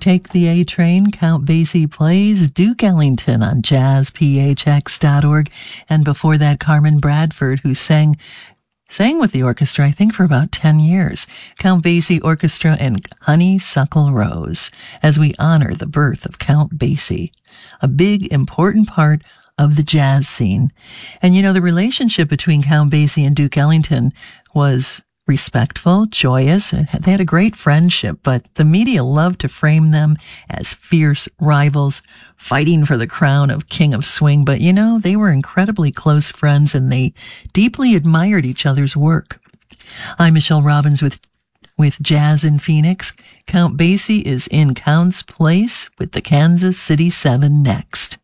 Take the A Train, Count Basie plays Duke Ellington on jazzphx.org. And before that, Carmen Bradford, who sang with the orchestra, I think, for about 10 years. Count Basie Orchestra and Honeysuckle Rose, as we honor the birth of Count Basie, a big, important part of the jazz scene. And, the relationship between Count Basie and Duke Ellington was respectful, joyous. They had a great friendship, but the media loved to frame them as fierce rivals fighting for the crown of King of Swing. But, they were incredibly close friends and they deeply admired each other's work. I'm Michelle Robbins with Jazz in Phoenix. Count Basie is in Count's Place with the Kansas City 7 next.